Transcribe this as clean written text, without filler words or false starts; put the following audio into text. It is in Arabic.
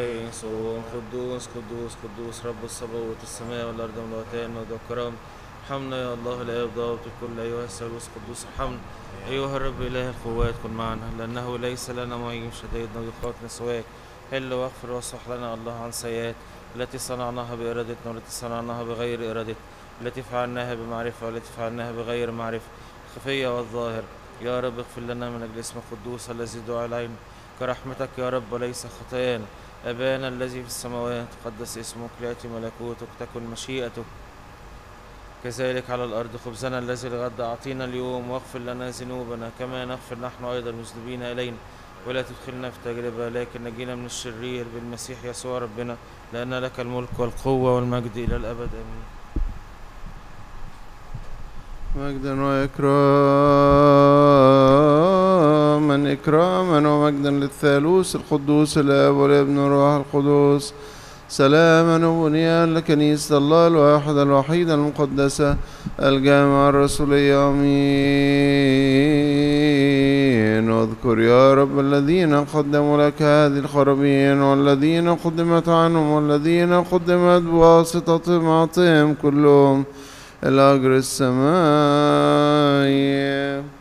قدوس قدوس قدوس رب الصبوت السماء والأرض ملوتان مجد وكرم. ارحمنا يا الله الآب ضابط الكل أيها الثالوث قدوس ارحمنا. أيها الرب إله القوات كن معنا، لأنه ليس لنا معين شديد نضيقاتنا سواك. حل واغفر واصفح لنا الله عن سيئات التي صنعناها بإرادتنا والتي صنعناها بغير إرادتنا، التي فعلناها بمعرفة والتي فعلناها بغير معرفة، الخفية والظاهر. يا رب اغفر لنا من أجل اسم القدوس الذي دعا العين كرحمتك يا رب وليس خطايانا. أبانا الذي في السماوات تقدس اسمك، ليأتي ملكوتك، تكن مشيئتك كذلك على الأرض. خبزنا الذي الغد أعطينا اليوم، واغفر لنا ذنوبنا كما نغفر نحن أيضا المذنبين إلينا، ولا تدخلنا في تجربة لكن نجينا من الشرير بالمسيح يسوع ربنا، لأن لك الملك والقوة والمجد إلى الأبد آمين. مجدا إكراما ومجدا للثالوث القدوس الآب والابن والروح القدس. سلاما وبنيا لكنيسة الله الواحدة الوحيدة المقدسة الجامعة الرسولية. آمين. واذكر يا رب الذين قدموا لك هذه القرابين، والذين قدمت عنهم، والذين قدمت بواسطة معطيهم كلهم الأجر السماوي.